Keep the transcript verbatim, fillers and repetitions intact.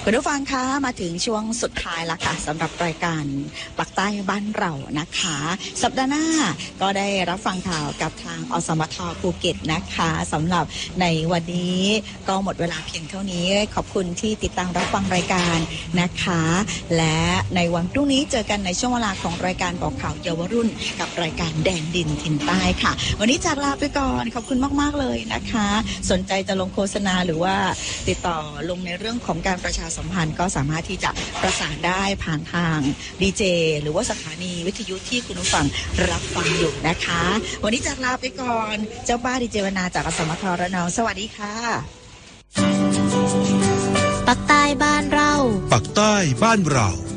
คุณผู้ฟังคะมาถึงช่วงสุดท้ายแล้วค่ะสำหรับรายการปักใต้บ้านเรานะคะสัปดาห์หน้าก็ได้รับฟังข่าวกับทางอสมทภูเก็ตนะคะสำหรับในวันนี้ก็หมดเวลาเพียงเท่านี้ขอบคุณที่ติดตามรับฟังรายการนะคะและในวันพรุ่งนี้เจอกันในช่วงเวลาของรายการบอกข่าวเยาวรุ่นกับรายการแดนดินถิ่นใต้ค่ะวันนี้จากลาไปก่อนขอบคุณมากๆเลยนะคะสนใจจะลงโฆษณาหรือว่าติดต่อลงในเรื่องของการประชาสัมพันธ์ก็สามารถที่จะประสานได้ผ่านทางดีเจหรือว่าสถานีวิทยุที่คุณผู้ฟังรับฟังอยู่นะคะวันนี้จากลาไปก่อนเจ้าบ้าดีเจวนาจากอสมทระนองสวัสดีค่ะปักใต้บ้านเราปักใต้บ้านเรา